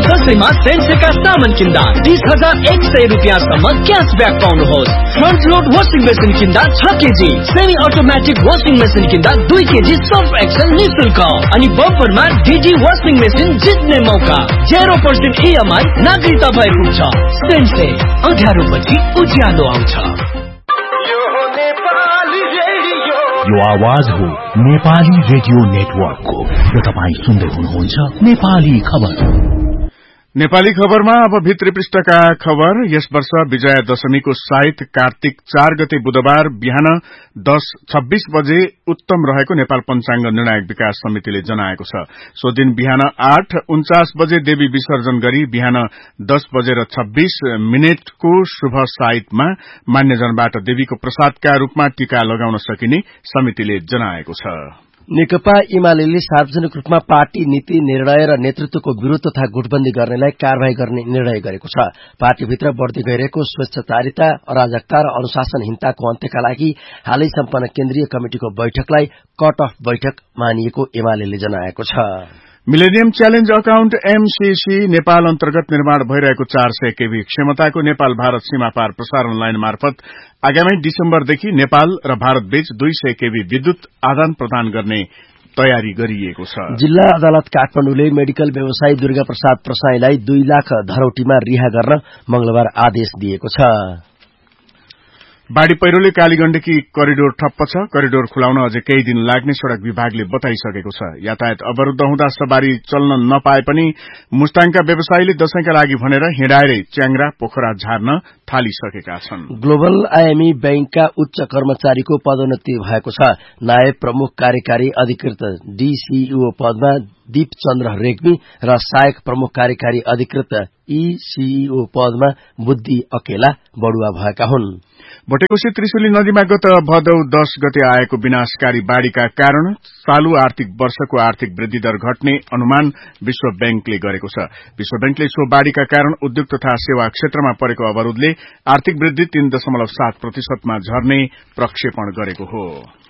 दशैंमा सेन्सेका सामान किन्दा 30,100 रुपियाँसम्म cashback पाउनुहोस्। Front load washing machine किन्दा 6 KG, semi automatic washing machine किन्दा 2 केजी सर्फ एक्सेल निशुल्क अनि बम्परमा डिजी वासिङ मेसिन जित्ने मौका। 0% EMI नागरिकता भए पुग्छ। सेन्से अँध्यारोपछि उज्यालो आउँछ। यो आवाज हो नेपाली रेडियो नेटवर्कको र तपाईं सुन्दै हुनुहुन्छ नेपाली खबर। नेपाली खबरमा अब भित्री पृष्ठका खबर। यस वर्ष विजया दशमीको साइत कार्तिक 4 गते बुधबार बिहान 10:26 बजे उत्तम रहेको नेपाल पंचांग निर्णायक विकास समितिले जनाएको छ। सो दिन बिहान 8:49 बजे देवी विसर्जन गरी बिहान 10:26 को शुभ साइतमा मान्यजनबाट देवीको प्रसादका रूपमा टीका लगाउन सकिने समितिले जनाएको छ। नेकपा एमाले सार्वजनिक रूपमा पार्टी नीति निर्णय र नेतृत्वको विरोध तथा गुटबन्दी गर्नेलाई कार्यवाही गर्ने निर्णय गरेको छ। पार्टीभित्र बढ़दै गइरहेको स्वेच्छाचारिता, अराजकता र अनुशासनहीनताको अन्त्यका लागि हालै सम्पन्न केन्द्रीय कमिटिको बैठकलाई कट अफ बैठक मानिएको एमाले जनाएको छ। Millennium challenge account MCC Nepal अन्तर्गत निर्माण भइरहेको 400 केभी क्षमताको नेपाल भारत सीमापार प्रसारण लाइन मार्फत आगामी डिसेम्बरदेखि नेपाल र भारतबीच 200 केभी विद्युत आदान प्रदान गर्ने तयारी गरिएको छ। जिल्ला अदालत काठमाडौँले मेडिकल व्यवसायी दुर्गा प्रसाद प्रसाईलाई 2 लाख धरौटीमा रिहा गर्न मंगलबार आदेश दिएको छ। बाढ़ी पहिरोले कालीगण्डकी करिडोर ठप्प छ। करिडोर खुलाउन अझै केही दिन लाग्ने सड़क विभागले बताइसकेको छ। यातायात अवरूद्ध हुँदा सवारी चल्न नपाए पनि मुस्ताङका व्यवसायीले दशैंका लागि भनेर हिँडाएरै च्याङ्ग्रा पोखरा झार्न थालिसकेका छन्। ग्लोबल IME बैंकका उच्च कर्मचारीको पदोन्नति भएको छ। नायब प्रमुख कार्यकारी अधिकृत DCEO पदमा दीप चन्द्र रेग्मी र सहायक प्रमुख कार्यकारी अधिकृत ECEO पदमा बुद्धि अकेला बढुवा भएका हुन्। भोटेकोशी त्रिशुली नदीमा गत भदौ 10 गते आएको विनाशकारी बाढ़ीका कारण चालू आर्थिक वर्षको आर्थिक वृद्धि दर घट्ने अनुमान विश्व बैंकले गरेको छ। विश्व बैंकले सो बाढ़ीका कारण उद्योग तथा सेवा क्षेत्रमा परेको अवरोधले आर्थिक वृद्धि 3.7% मा झर्ने प्रक्षेपण गरेको हो।